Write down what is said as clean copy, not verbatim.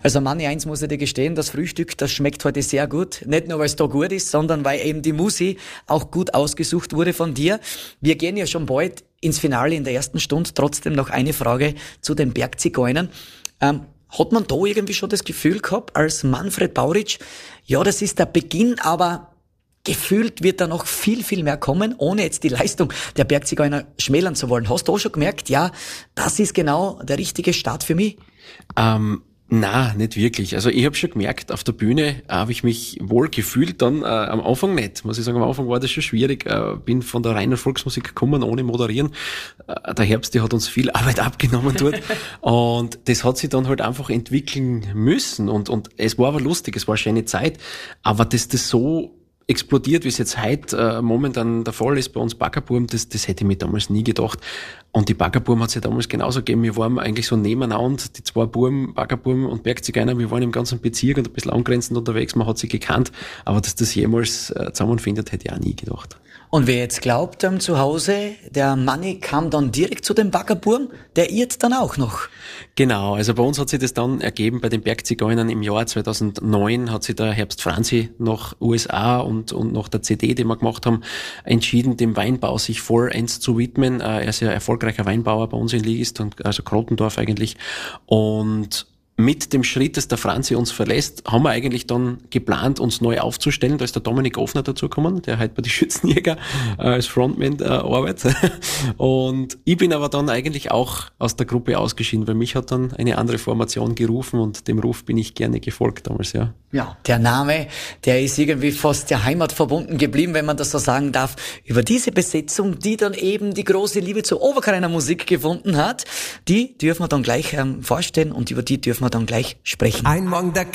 Also Manni, eins muss ich dir gestehen, das Frühstück, das schmeckt heute sehr gut. Nicht nur, weil es da gut ist, sondern weil eben die Musi auch gut ausgesucht wurde von dir. Wir gehen ja schon bald ins Finale in der ersten Stunde. Trotzdem noch eine Frage zu den Bergzigeunern. Hat man da irgendwie schon das Gefühl gehabt, als Manfred Bauritsch, ja, das ist der Beginn, aber gefühlt wird da noch viel, viel mehr kommen, ohne jetzt die Leistung der Bergzigeuner schmälern zu wollen. Hast du auch schon gemerkt, ja, das ist genau der richtige Start für mich? Na, nicht wirklich. Also ich habe schon gemerkt, auf der Bühne habe ich mich wohl gefühlt, dann am Anfang nicht. Muss ich sagen, am Anfang war das schon schwierig. Bin von der reinen Volksmusik gekommen, ohne moderieren. Der Herbst, der hat uns viel Arbeit abgenommen dort. Und das hat sich dann halt einfach entwickeln müssen. Und es war aber lustig, es war eine schöne Zeit. Aber dass das so explodiert, wie es jetzt heute momentan der Fall ist bei uns Baggerburm, das hätte ich mir damals nie gedacht. Und die Baggerburm hat es ja damals genauso gegeben. Wir waren eigentlich so nebeneinander, die zwei Burm, Baggerburm und Bergzigeuner, wir waren im ganzen Bezirk und ein bisschen angrenzend unterwegs, man hat sie gekannt, aber dass das jemals zusammenfindet, hätte ich auch nie gedacht. Und wer jetzt glaubt, zu Hause, der Manni kam dann direkt zu dem Baggerburm, der irrt dann auch noch. Genau, also bei uns hat sich das dann ergeben, bei den Bergzigeunern im Jahr 2009 hat sich der Herbst Franzi nach USA und nach der CD, die wir gemacht haben, entschieden, dem Weinbau sich vollends zu widmen. Er ist ja erfolgreicher Weinbauer bei uns in Ligist, also Krotendorf eigentlich. Und mit dem Schritt, dass der Franzi uns verlässt, haben wir eigentlich dann geplant, uns neu aufzustellen. Da ist der Dominik Offner dazugekommen, der heute bei die Schützenjäger als Frontman arbeitet. Und ich bin aber dann eigentlich auch aus der Gruppe ausgeschieden, weil mich hat dann eine andere Formation gerufen und dem Ruf bin ich gerne gefolgt damals, ja. Ja, der Name, der ist irgendwie fast der Heimat verbunden geblieben, wenn man das so sagen darf. Über diese Besetzung, die dann eben die große Liebe zur Oberkreiner Musik gefunden hat, die dürfen wir dann gleich vorstellen und über die dürfen wir dann gleich sprechen. Ein Morgen der